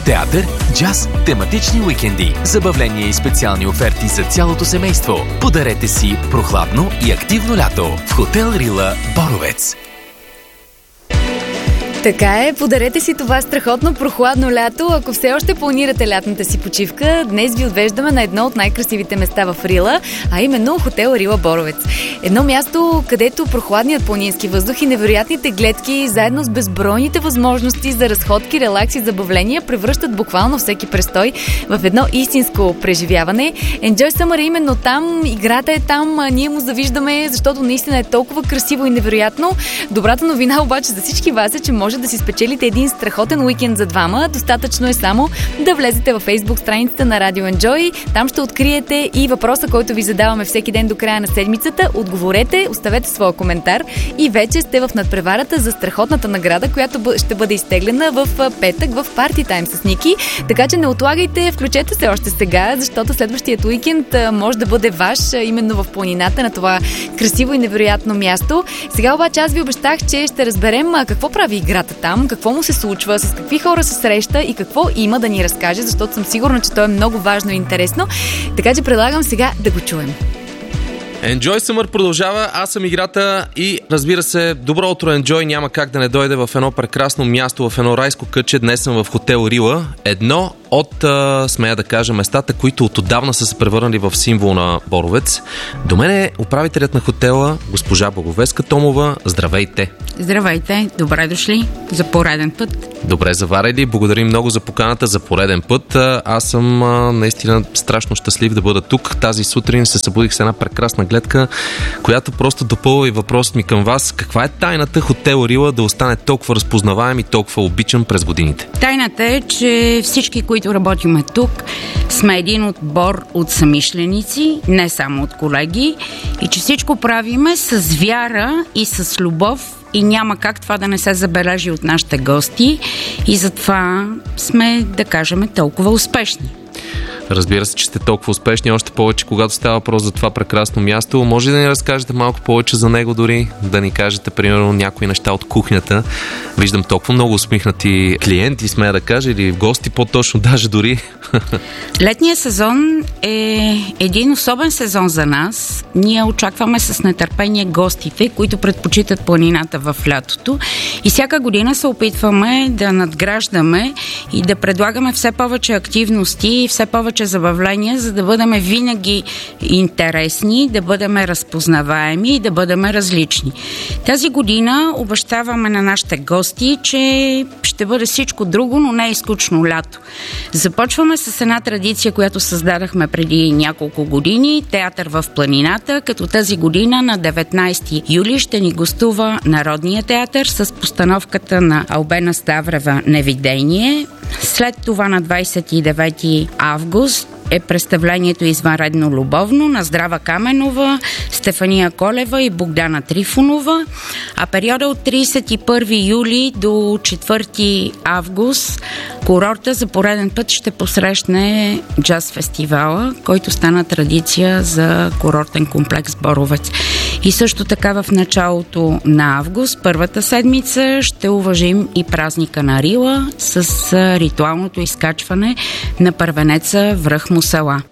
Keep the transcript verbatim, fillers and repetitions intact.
театър, джаз, тематични уикенди, забавления и специални оферти за цялото семейство. Подарете си прохладно и активно лято в Хотел Рила Боровец. Така е, подарете си това страхотно прохладно лято. Ако все още планирате лятната си почивка, днес ви отвеждаме на едно от най-красивите места в Рила, а именно Хотел Рила Боровец. Едно място, където прохладният планински въздух и невероятните гледки, заедно с безбройните възможности за разходки, релакс и забавления, превръщат буквално всеки престой в едно истинско преживяване. Enjoy Summer е именно там, играта е там, а ние му завиждаме, защото наистина е толкова красиво и невероятно. Добрата новина обаче за всички вас е, че може да си спечелите един страхотен уикенд за двама. Достатъчно е само да влезете във Facebook страницата на Radio Enjoy. Там ще откриете и въпроса, който ви задаваме всеки ден до края на седмицата. Отговорете, оставете своя коментар и вече сте в надпреварата за страхотната награда, която ще бъде изтеглена в петък в Party Time с Ники. Така че не отлагайте, включете се още сега, защото следващият уикенд може да бъде ваш, именно в планината на това красиво и невероятно място. Сега обаче аз ви обещах, че ще разберем какво прави играта там, какво му се случва, с какви хора се среща и какво има да ни разкаже, защото съм сигурна, че то е много важно и интересно. Така че предлагам сега да го чуем. Enjoy Summer продължава, аз съм играта и разбира се, добро утро Enjoy няма как да не дойде в едно прекрасно място, в едно райско кътче. Днес съм в Хотел Рила, едно от, а, смея да кажа, местата, които от отдавна са се превърнали в символ на Боровец. До мен е управителят на хотела, госпожа Благовеска Томова. Здравейте! Здравейте, добре дошли за пореден път. Добре заварили, благодарим много за поканата за пореден път. Аз съм а, наистина страшно щастлив да бъда тук. Тази сутрин се събудих с една прекрасна гледка, която просто допълва и въпросът ми към вас. Каква е тайната Хотел Рила да остане толкова разпознаваем и толкова обичан през годините? Тайната е, че всички, които работиме тук, сме един отбор от самишленици, не само от колеги, и че всичко правиме с вяра и с любов, и няма как това да не се забележи от нашите гости, и затова сме, да кажем, толкова успешни. Разбира се, че сте толкова успешни, още повече, когато става въпрос за това прекрасно място. Може да ни разкажете малко повече за него, дори да ни кажете, примерно, някои неща от кухнята. Виждам толкова много усмихнати клиенти, смея да кажа, или гости по-точно, даже дори. Летният сезон е един особен сезон за нас. Ние очакваме с нетърпение гостите, които предпочитат планината в лятото, и всяка година се опитваме да надграждаме и да предлагаме все повече активности и все повече забавления, за да бъдем винаги интересни, да бъдем разпознаваеми и да бъдем различни. Тази година обещаваме на нашите гости, че ще бъде всичко друго, но не е скучно лято. Започваме с една традиция, която създадахме преди няколко години, театър в планината, като тази година на деветнайсети юли ще ни гостува Народния театър с постановката на Албена Ставрева "Невидение". След това на двайсет и девети август е представлението "Извънредно любовно" на Здрава Каменова, Стефания Колева и Богдана Трифонова, а периода от трийсет и първи юли до четвърти август курорта за пореден път ще посрещне джаз фестивала, който стана традиция за курортен комплекс Боровец. И също така в началото на август, първата седмица, ще уважим и празника на Рила с ритуалното изкачване на първенеца връх Мусала.